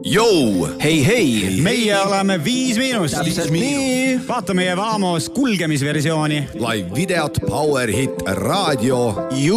Jou! Hei! Meie oleme 5 Miinust. Täpselt nii. Vaata meie Vaamos kulgemisversiooni. Live videot Power Hit Radio.